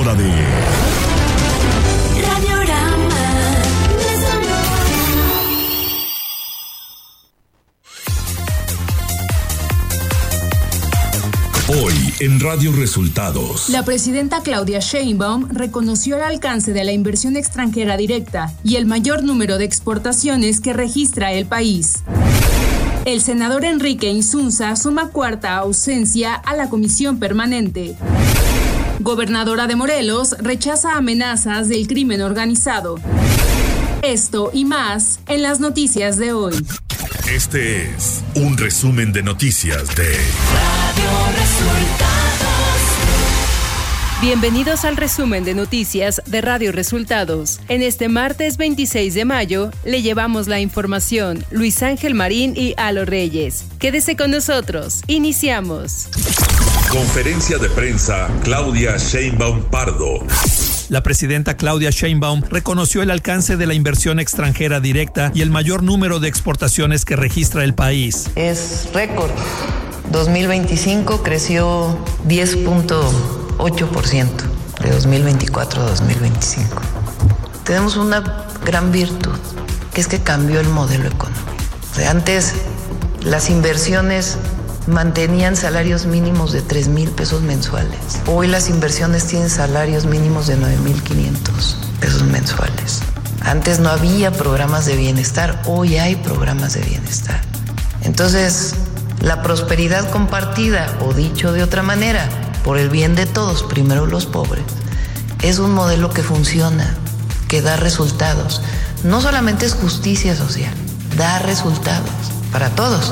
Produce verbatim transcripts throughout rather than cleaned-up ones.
hora de Radiorama. Hoy en Radio Resultados. La presidenta Claudia Sheinbaum reconoció el alcance de la inversión extranjera directa y el mayor número de exportaciones que registra el país. El senador Enrique Insunza suma cuarta ausencia a la comisión permanente. Gobernadora de Morelos rechaza amenazas del crimen organizado. Esto y más en las noticias de hoy. Este es un resumen de noticias de Radio Resultados. Bienvenidos al resumen de noticias de Radio Resultados. En este martes veintiséis de mayo le llevamos la información Luis Ángel Marín y Alo Reyes. Quédese con nosotros. Iniciamos. Conferencia de prensa Claudia Sheinbaum Pardo. La presidenta Claudia Sheinbaum reconoció el alcance de la inversión extranjera directa y el mayor número de exportaciones que registra el país. Es récord. dos mil veinticinco creció diez punto ocho por ciento de dos mil veinticuatro a dos mil veinticinco. Tenemos una gran virtud, que es que cambió el modelo económico. O sea, antes las inversiones mantenían salarios mínimos de tres mil pesos mensuales. Hoy las inversiones tienen salarios mínimos de nueve mil quinientos pesos mensuales. Antes no había programas de bienestar, hoy hay programas de bienestar. Entonces, la prosperidad compartida, o dicho de otra manera, por el bien de todos, primero los pobres, es un modelo que funciona, que da resultados. No solamente es justicia social, da resultados para todos.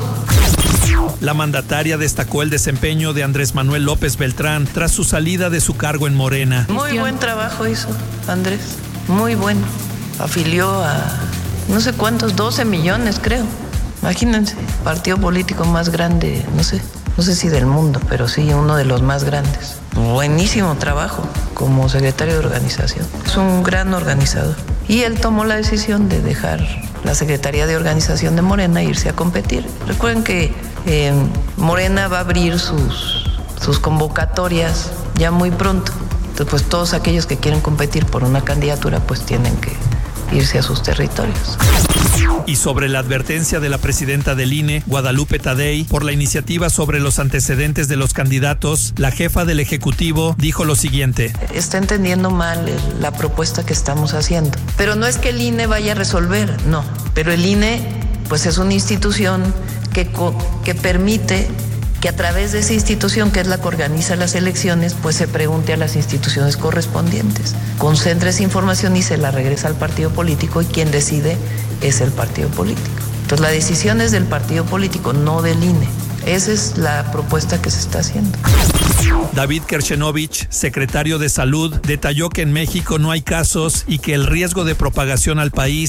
La mandataria destacó el desempeño de Andrés Manuel López Beltrán tras su salida de su cargo en Morena. Muy buen trabajo hizo Andrés, muy bueno. Afilió a no sé cuántos, doce millones creo. Imagínense, partido político más grande, no sé, no sé si del mundo, pero sí uno de los más grandes. Buenísimo trabajo como secretario de organización. Es un gran organizador. Y él tomó la decisión de dejar la Secretaría de Organización de Morena e irse a competir. Recuerden que eh, Morena va a abrir sus, sus convocatorias ya muy pronto. Entonces, pues todos aquellos que quieren competir por una candidatura, pues tienen que irse a sus territorios. Y sobre la advertencia de la presidenta del I N E, Guadalupe Tadei, por la iniciativa sobre los antecedentes de los candidatos, la jefa del Ejecutivo dijo lo siguiente. Está entendiendo mal el, la propuesta que estamos haciendo. Pero no es que el I N E vaya a resolver, no. Pero el I N E, pues es una institución que, que permite que a través de esa institución, que es la que organiza las elecciones, pues se pregunte a las instituciones correspondientes. Concentra esa información y se la regresa al partido político, y quien decide es el partido político. Entonces la decisión es del partido político, no del I N E. Esa es la propuesta que se está haciendo. David Kerchenovich, secretario de Salud, detalló que en México no hay casos y que el riesgo de propagación al país